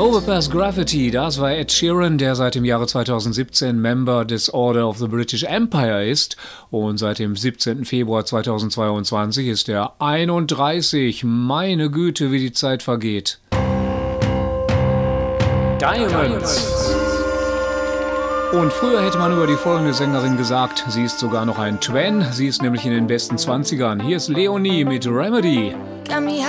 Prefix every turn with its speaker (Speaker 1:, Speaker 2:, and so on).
Speaker 1: Overpass Graffiti, das war Ed Sheeran, der seit dem Jahre 2017 Member des Order of the British Empire ist. Und seit dem 17. Februar 2022 ist er 31. Meine Güte, wie die Zeit vergeht. Diamonds. Und früher hätte man über die folgende Sängerin gesagt, sie ist sogar noch ein Twen. Sie ist nämlich in den besten 20ern. Hier ist Leonie mit Remedy.